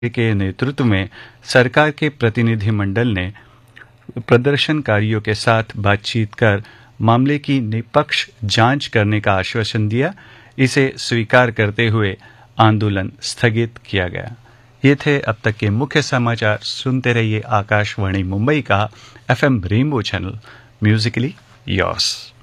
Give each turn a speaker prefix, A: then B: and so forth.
A: के नेतृत्व में सरकार के प्रतिनिधिमंडल ने प्रदर्शनकारियों के साथ बातचीत कर मामले की निष्पक्ष जांच करने का आश्वासन दिया। इसे स्वीकार करते हुए आंदोलन स्थगित किया गया। ये थे अब तक के मुख्य समाचार। सुनते रहिए आकाशवाणी मुंबई का FM rainbow channel, Musically yours.